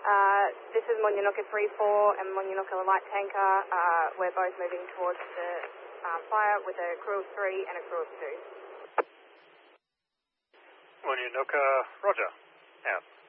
This is Monyanuka 3-4 and Monyanuka light tanker. We're both moving towards the fire with a crew of 3 and a crew of 2. Monyanuka, roger. Out.